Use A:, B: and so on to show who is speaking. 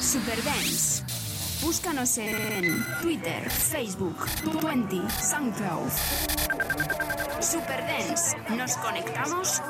A: Superdance. Búscanos en Twitter, Facebook, Twenty, SoundCloud. Superdance. Nos conectamos.